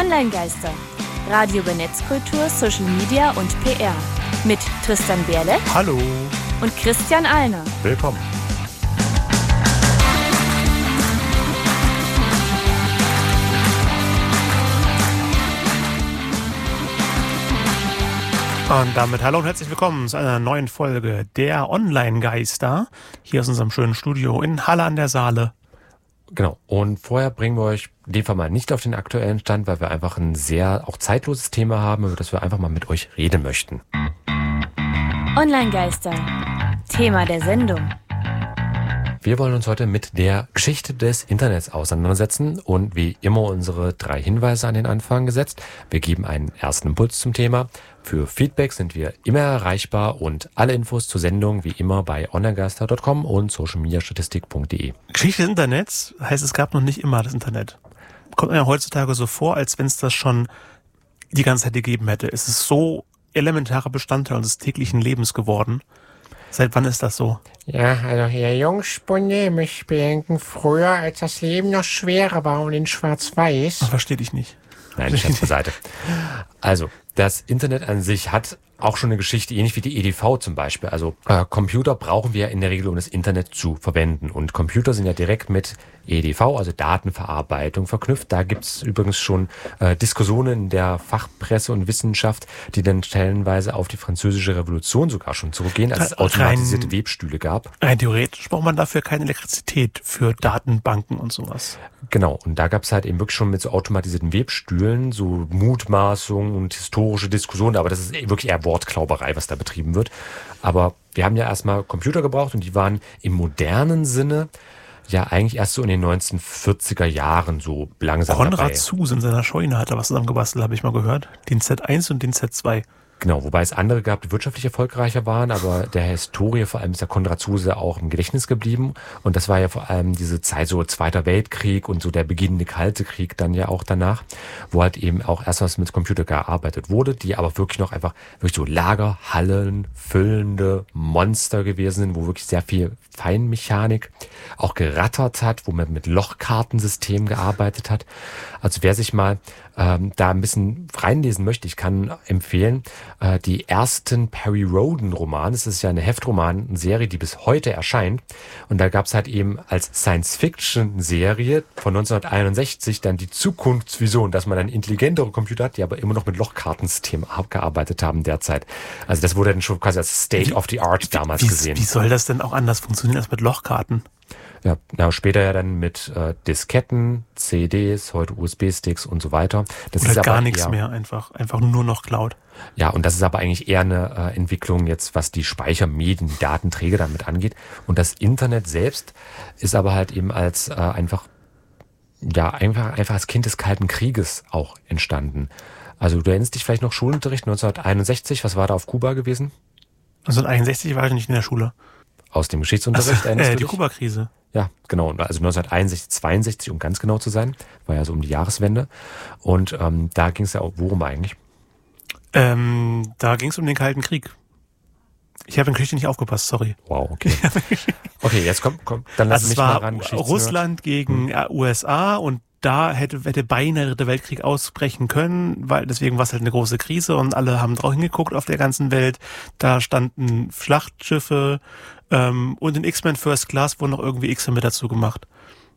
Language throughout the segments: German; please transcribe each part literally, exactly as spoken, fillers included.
Online-Geister. Radio über Netzkultur, Social Media und P R. Mit Tristan Berle. Hallo. Und Christian Alner. Willkommen. Und damit hallo und herzlich willkommen zu einer neuen Folge der Online-Geister. Hier aus unserem schönen Studio in Halle an der Saale. Genau. Und vorher bringen wir euch in dem Fall mal nicht auf den aktuellen Stand, weil wir einfach ein sehr auch zeitloses Thema haben, über das wir einfach mal mit euch reden möchten. Online-Geister. Thema der Sendung. Wir wollen uns heute mit der Geschichte des Internets auseinandersetzen und wie immer unsere drei Hinweise an den Anfang gesetzt. Wir geben einen ersten Impuls zum Thema. Für Feedback sind wir immer erreichbar und alle Infos zur Sendung wie immer bei onlinegeister punkt com und socialmediastatistik punkt de. Geschichte des Internets heißt, es gab noch nicht immer das Internet. Kommt mir ja heutzutage so vor, als wenn es das schon die ganze Zeit gegeben hätte. Es ist so elementarer Bestandteil unseres täglichen Lebens geworden. Seit wann ist das so? Ja, also hier Jungspunde, mich bedenken früher, als das Leben noch schwerer war und in schwarz-weiß. Ach, verstehe ich nicht. Nein, Scherz beiseite. Also, das Internet an sich hat auch schon eine Geschichte, ähnlich wie die E D V zum Beispiel. Also äh, Computer brauchen wir in der Regel, um das Internet zu verwenden. Und Computer sind ja direkt mit E D V, also Datenverarbeitung, verknüpft. Da gibt's übrigens schon äh, Diskussionen in der Fachpresse und Wissenschaft, die dann stellenweise auf die Französische Revolution sogar schon zurückgehen, als es automatisierte rein, Webstühle gab. Rein theoretisch braucht man dafür keine Elektrizität für Datenbanken und sowas. Genau, und da gab's halt eben wirklich schon mit so automatisierten Webstühlen so Mutmaßungen und historische Diskussionen, aber das ist wirklich eher Wortklauberei, was da betrieben wird. Aber wir haben ja erstmal Computer gebraucht und die waren im modernen Sinne ja eigentlich erst so in den neunzehnhundertvierziger Jahren so langsam Konrad dabei. Zuse in seiner Scheune hat da was zusammengebastelt, habe ich mal gehört. Den Z eins und den Z zwei. Genau, wobei es andere gab, die wirtschaftlich erfolgreicher waren, aber der Historie vor allem ist der Konrad Zuse auch im Gedächtnis geblieben. Und das war ja vor allem diese Zeit, so Zweiter Weltkrieg und so der beginnende Kalte Krieg dann ja auch danach, wo halt eben auch erstmals mit Computer gearbeitet wurde, die aber wirklich noch einfach wirklich so Lagerhallen füllende Monster gewesen sind, wo wirklich sehr viel Feinmechanik auch gerattert hat, wo man mit Lochkartensystemen gearbeitet hat. Also wer sich mal ähm, da ein bisschen reinlesen möchte, ich kann empfehlen, äh, die ersten Perry Rhodan-Romane. Das ist ja eine Heftroman-Serie, die bis heute erscheint. Und da gab es halt eben als Science-Fiction-Serie von neunzehnhunderteinundsechzig dann die Zukunftsvision, dass man dann intelligentere Computer hat, die aber immer noch mit Lochkartensystemen gearbeitet haben derzeit. Also das wurde dann schon quasi als State wie, of the Art damals wie, gesehen. Wie soll das denn auch anders funktionieren als mit Lochkarten? Ja, na, später ja dann mit äh, Disketten, C Ds, heute U S B-Sticks und so weiter. Das Oder ist gar aber nichts eher, mehr, einfach einfach nur noch Cloud. Ja, und das ist aber eigentlich eher eine äh, Entwicklung jetzt, was die Speichermedien, die Datenträger damit angeht. Und das Internet selbst ist aber halt eben als äh, einfach, ja, einfach, einfach als Kind des Kalten Krieges auch entstanden. Also du erinnerst dich vielleicht noch Schulunterricht neunzehnhunderteinundsechzig, was war da auf Kuba gewesen? neunzehnhunderteinundsechzig war ich nicht in der Schule. Aus dem Geschichtsunterricht also, erinnerst äh, du die dich? Kuba-Krise. Ja, genau. Also neunzehnhunderteinundsechzig, zweiundsechzig, um ganz genau zu sein. War ja so um die Jahreswende. Und ähm, da ging es ja auch, worum eigentlich? Ähm, da ging es um den Kalten Krieg. Ich habe in Geschichte nicht aufgepasst, sorry. Wow, okay. Okay, jetzt kommt, kommt dann lass also mich es war mal ran. Russland gegen hm. U S A und da hätte, hätte beinahe der Dritte Weltkrieg ausbrechen können, weil deswegen war es halt eine große Krise und alle haben drauf hingeguckt auf der ganzen Welt. Da standen Schlachtschiffe ähm, und in X-Men First Class wurden noch irgendwie X-Men mit dazu gemacht.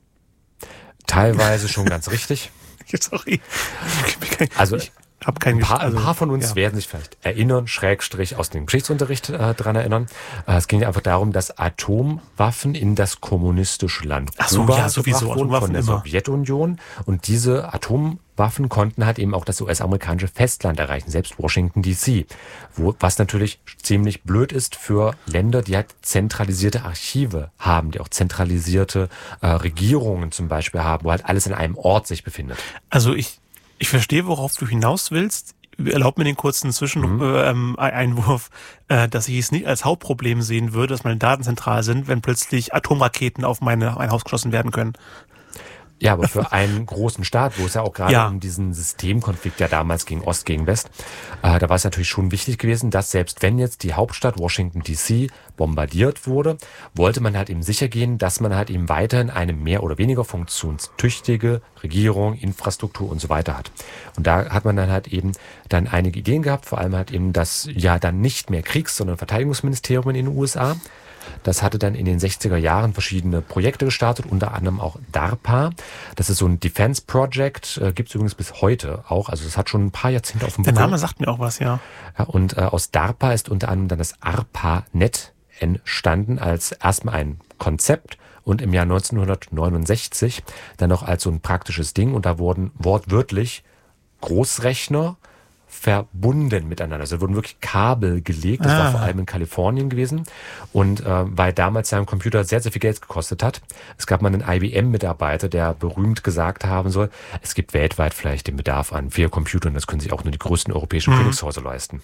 Teilweise schon ganz richtig. Sorry. Also ich hab kein ein, paar, also, ein paar von uns ja. werden sich vielleicht erinnern, Schrägstrich aus dem Geschichtsunterricht äh, dran erinnern. Äh, es ging einfach darum, dass Atomwaffen in das kommunistische Land Ach so, Kuba ja, sowieso, wurden von der immer. Sowjetunion. Und diese Atomwaffen konnten halt eben auch das U S-amerikanische Festland erreichen, selbst Washington D C. Wo, was natürlich ziemlich blöd ist für Länder, die halt zentralisierte Archive haben, die auch zentralisierte äh, Regierungen zum Beispiel haben, wo halt alles in einem Ort sich befindet. Also ich Ich verstehe, worauf du hinaus willst. Erlaub mir den kurzen Zwischeneinwurf, mhm. äh, dass ich es nicht als Hauptproblem sehen würde, dass meine Daten zentral sind, wenn plötzlich Atomraketen auf meine, mein Haus geschossen werden können. Ja, aber für einen großen Staat, wo es ja auch gerade Ja. um diesen Systemkonflikt ja damals gegen Ost gegen West, äh, da war es natürlich schon wichtig gewesen, dass selbst wenn jetzt die Hauptstadt Washington D C bombardiert wurde, wollte man halt eben sicher gehen, dass man halt eben weiterhin eine mehr oder weniger funktionstüchtige Regierung, Infrastruktur und so weiter hat. Und da hat man dann halt eben dann einige Ideen gehabt, vor allem halt eben das ja dann nicht mehr Kriegs-, sondern Verteidigungsministerium in den U S A. Das hatte dann in den sechziger Jahren verschiedene Projekte gestartet, unter anderem auch DARPA. Das ist so ein Defense Project, äh, gibt es übrigens bis heute auch. Also das hat schon ein paar Jahrzehnte auf dem Der Buckel. Name sagt mir auch was, ja. Ja, und äh, aus DARPA ist unter anderem dann das ARPANET entstanden als erstmal ein Konzept und im Jahr neunzehnhundertneunundsechzig dann noch als so ein praktisches Ding. Und da wurden wortwörtlich Großrechner verbunden miteinander. Also da wurden wirklich Kabel gelegt. Das Ah. war vor allem in Kalifornien gewesen. Und äh, weil damals ja ein Computer sehr, sehr viel Geld gekostet hat. Es gab mal einen I B M-Mitarbeiter, der berühmt gesagt haben soll, es gibt weltweit vielleicht den Bedarf an vier Computern. Das können sich auch nur die größten europäischen Mhm. Königshäuser leisten.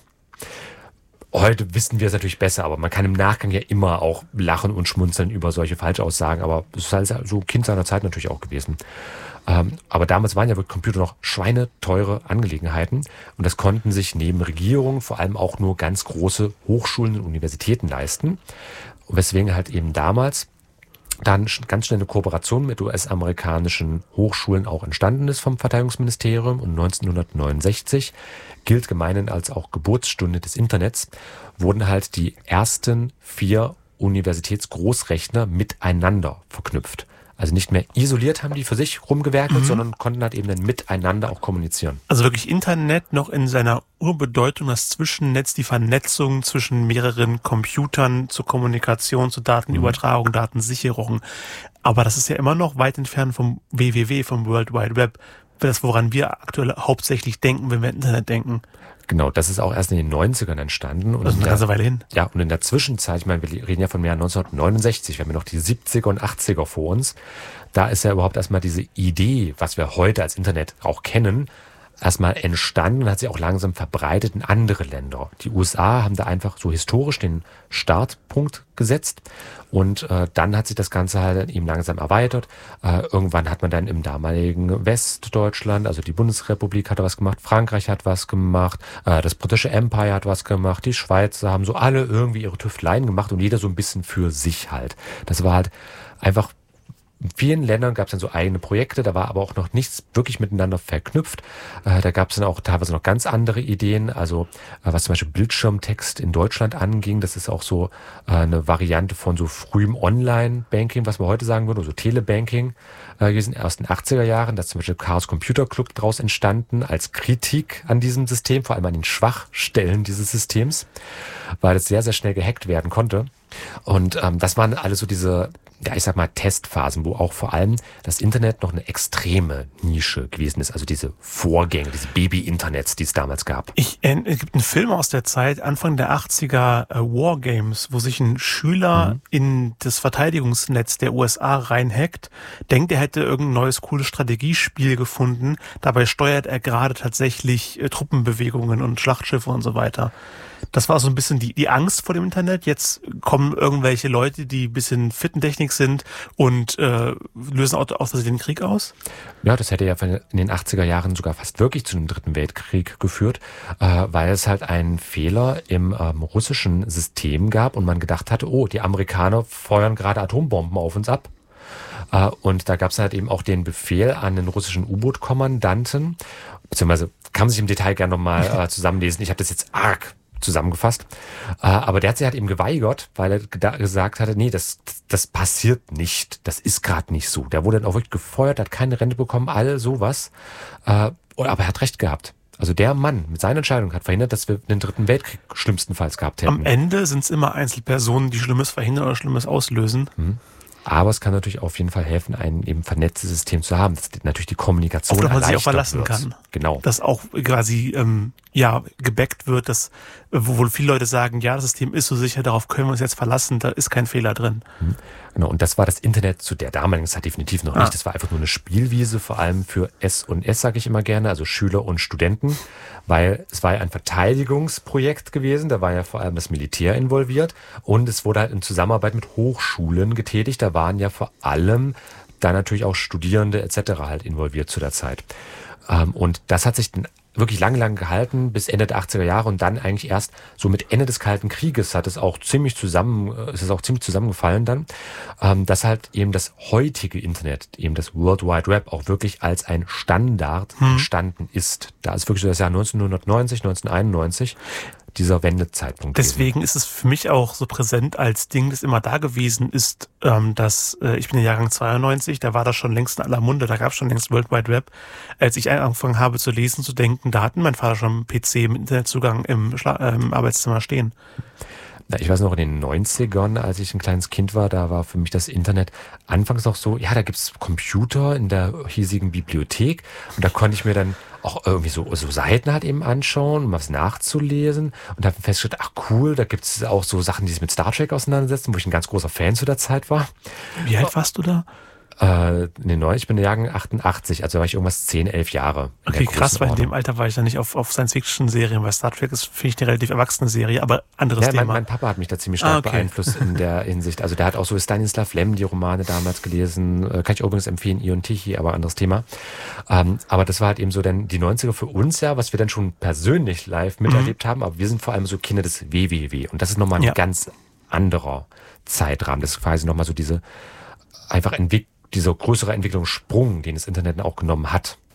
Heute wissen wir es natürlich besser, aber man kann im Nachgang ja immer auch lachen und schmunzeln über solche Falschaussagen. Aber es ist halt so Kind seiner Zeit natürlich auch gewesen. Ähm, aber damals waren ja wirklich Computer noch schweineteure Angelegenheiten und das konnten sich neben Regierungen vor allem auch nur ganz große Hochschulen und Universitäten leisten. Und weswegen halt eben damals dann sch- ganz schnell eine Kooperation mit U S-amerikanischen Hochschulen auch entstanden ist vom Verteidigungsministerium. Und neunzehnhundertneunundsechzig gilt gemeinhin als auch Geburtsstunde des Internets, wurden halt die ersten vier Universitätsgroßrechner miteinander verknüpft. Also nicht mehr isoliert haben die für sich rumgewerkelt, Mhm. sondern konnten halt eben dann miteinander auch kommunizieren. Also wirklich Internet noch in seiner Urbedeutung, das Zwischennetz, die Vernetzung zwischen mehreren Computern zur Kommunikation, zur Datenübertragung, Datensicherung. Aber das ist ja immer noch weit entfernt vom W W W, vom World Wide Web. Das, woran wir aktuell hauptsächlich denken, wenn wir Internet denken. Genau, das ist auch erst in den neunzigern entstanden. Und Das ist in eine der- ganze Weile hin. Ja, und in der Zwischenzeit, ich meine, wir reden ja vom Jahr neunzehnhundertneunundsechzig, wir haben ja noch die siebziger und achtziger vor uns. Da ist ja überhaupt erstmal diese Idee, was wir heute als Internet auch kennen, erstmal entstanden und hat sich auch langsam verbreitet in andere Länder. Die U S A haben da einfach so historisch den Startpunkt gesetzt und äh, dann hat sich das Ganze halt eben langsam erweitert. Äh, irgendwann hat man dann im damaligen Westdeutschland, also die Bundesrepublik hat was gemacht, Frankreich hat was gemacht, äh, das britische Empire hat was gemacht, die Schweizer haben so alle irgendwie ihre Tüfteleien gemacht und jeder so ein bisschen für sich halt. Das war halt einfach in vielen Ländern gab es dann so eigene Projekte, da war aber auch noch nichts wirklich miteinander verknüpft. Äh, da gab es dann auch teilweise noch ganz andere Ideen, also äh, was zum Beispiel Bildschirmtext in Deutschland anging, das ist auch so äh, eine Variante von so frühem Online-Banking, was man heute sagen würde, so Telebanking äh, gewesen, aus den achtziger Jahren, da ist zum Beispiel Chaos Computer Club draus entstanden, als Kritik an diesem System, vor allem an den Schwachstellen dieses Systems, weil es sehr, sehr schnell gehackt werden konnte. Und ähm, das waren alle so diese, ja, ich sag mal, Testphasen, wo auch vor allem das Internet noch eine extreme Nische gewesen ist. Also diese Vorgänge, diese Baby-Internets, die es damals gab. Ich, äh, es gibt einen Film aus der Zeit, Anfang der achtziger, äh, Wargames, wo sich ein Schüler Mhm. in das Verteidigungsnetz der U S A reinhackt, denkt, er hätte irgendein neues, cooles Strategiespiel gefunden. Dabei steuert er gerade tatsächlich äh, Truppenbewegungen und Schlachtschiffe und so weiter. Das war so ein bisschen die, die Angst vor dem Internet. Jetzt kommen irgendwelche Leute, die ein bisschen Fittentechnik sind und äh, lösen auch, auch den Krieg aus. Ja, das hätte ja in den achtziger Jahren sogar fast wirklich zu einem dritten Weltkrieg geführt, äh, weil es halt einen Fehler im ähm, russischen System gab und man gedacht hatte, oh, die Amerikaner feuern gerade Atombomben auf uns ab. Äh, und da gab es halt eben auch den Befehl an den russischen U-Boot-Kommandanten, beziehungsweise kann man sich im Detail gerne nochmal äh, zusammenlesen. Ich habe das jetzt arg zusammengefasst. Äh, aber der hat sich halt eben geweigert, weil er geda- gesagt hatte, nee, das, das passiert nicht. Das ist gerade nicht so. Der wurde dann auch wirklich gefeuert, hat keine Rente bekommen, all sowas. Äh, aber er hat recht gehabt. Also der Mann mit seiner Entscheidung hat verhindert, dass wir den dritten Weltkrieg schlimmstenfalls gehabt hätten. Am Ende sind es immer Einzelpersonen, die Schlimmes verhindern oder Schlimmes auslösen. Mhm. Aber es kann natürlich auf jeden Fall helfen, ein eben vernetztes System zu haben, das natürlich die Kommunikation Auf das man sich auch erleichtert verlassen wird. kann. Genau. Dass auch quasi ähm, ja gebackt wird, dass wo wohl viele Leute sagen, ja, das System ist so sicher, darauf können wir uns jetzt verlassen, da ist kein Fehler drin. Mhm. Genau, und das war das Internet zu der damaligen Zeit definitiv noch Ah. nicht. Das war einfach nur eine Spielwiese, vor allem für S und S, sage ich immer gerne, also Schüler und Studenten, weil es war ja ein Verteidigungsprojekt gewesen, da war ja vor allem das Militär involviert und es wurde halt in Zusammenarbeit mit Hochschulen getätigt. Da waren ja vor allem da natürlich auch Studierende et cetera halt involviert zu der Zeit. Ähm, und das hat sich dann wirklich lang, lang gehalten, bis Ende der achtziger Jahre und dann eigentlich erst so mit Ende des Kalten Krieges hat es auch ziemlich zusammen, ist es auch ziemlich zusammengefallen dann, ähm, dass halt eben das heutige Internet, eben das World Wide Web auch wirklich als ein Standard hm. entstanden ist. Da ist wirklich so das Jahr neunzehnhundertneunzig, neunzehnhunderteinundneunzig dieser Wendezeitpunkt. Deswegen gewesen. ist es für mich auch so präsent als Ding, das immer da gewesen ist, ähm, dass äh, ich bin der Jahrgang zweiundneunzig, da war das schon längst in aller Munde, da gab es schon längst World Wide Web. Als ich angefangen habe zu lesen, zu denken, da hatten mein Vater schon einen P C mit Internetzugang im, Schla- äh, im Arbeitszimmer stehen. Na, ich weiß noch, in den neunzigern, als ich ein kleines Kind war, da war für mich das Internet anfangs noch so, ja, da gibt's Computer in der hiesigen Bibliothek und da konnte ich mir dann auch irgendwie so, so Seiten halt eben anschauen, um was nachzulesen und habe festgestellt, ach cool, da gibt's auch so Sachen, die sich mit Star Trek auseinandersetzen, wo ich ein ganz großer Fan zu der Zeit war. Wie alt warst du da? Äh, nee, neu, ich bin der Jahrgang achtundachtzig, also war ich irgendwas zehn, elf Jahre. Okay, krass, weil in dem Alter war ich ja nicht auf, auf Science-Fiction-Serien, weil Star Trek ist, finde ich, eine relativ erwachsene Serie, aber anderes ja, Thema. Mein, mein Papa hat mich da ziemlich stark ah, okay. beeinflusst in der Hinsicht. Also der hat auch so Stanislav Lem, die Romane damals gelesen, äh, kann ich übrigens empfehlen, Ion Tichy, aber anderes Thema. Ähm, aber das war halt eben so dann die neunziger für uns ja, was wir dann schon persönlich live miterlebt mhm. haben, aber wir sind vor allem so Kinder des W W W und das ist nochmal ein ja. ganz anderer Zeitrahmen. Das ist quasi nochmal so diese einfach Entwicklung, dieser größere Entwicklungssprung, den das Internet auch genommen hat.